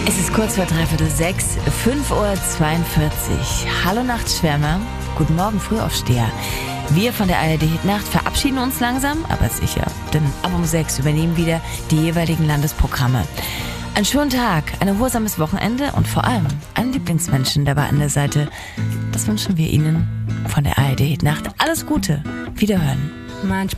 Es ist kurz vor 5:45 Uhr. Hallo Nachtschwärmer, guten Morgen Frühaufsteher. Wir von der ARD Hitnacht verabschieden uns langsam, aber sicher, denn ab um 6 übernehmen wieder die jeweiligen Landesprogramme. Einen schönen Tag, ein erholsames Wochenende und vor allem einen Lieblingsmenschen dabei an der Seite. Das wünschen wir Ihnen von der ARD Hitnacht. Alles Gute, Wiederhören.